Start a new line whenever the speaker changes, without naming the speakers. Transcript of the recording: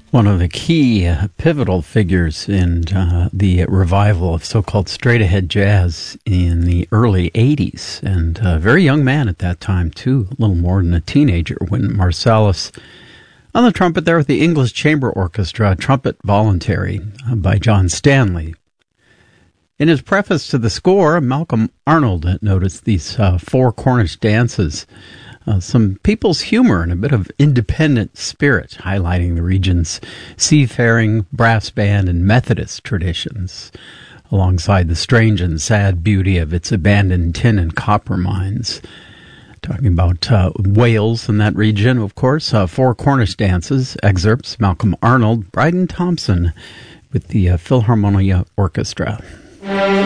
One of the key pivotal figures in the revival of so-called straight-ahead jazz in the early 80s, and a very young man at that time, too, a little more than a teenager, when Marsalis, on the trumpet there with the English Chamber Orchestra, Trumpet Voluntary by John Stanley. In his preface to the score, Malcolm Arnold noticed these four Cornish dances, some people's humor and a bit of independent spirit, highlighting the region's seafaring, brass band, and Methodist traditions, alongside the strange and sad beauty of its abandoned tin and copper mines. Talking about Wales in that region, of course, four Cornish dances, excerpts, Malcolm Arnold, Bryden Thompson with the Philharmonia Orchestra.